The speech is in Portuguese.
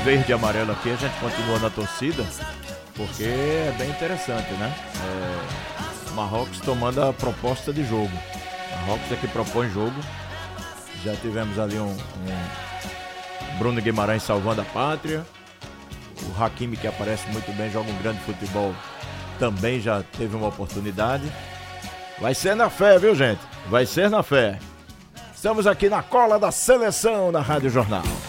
verde e amarelo aqui, a gente continua na torcida, porque é bem interessante, né? Marrocos tomando a proposta de jogo. Marrocos é que propõe jogo. Já tivemos ali um Bruno Guimarães salvando a pátria. O Hakimi, que aparece muito bem, joga um grande futebol, também já teve uma oportunidade. Vai ser na fé, viu, gente? Vai ser na fé. Estamos aqui na cola da seleção na Rádio Jornal.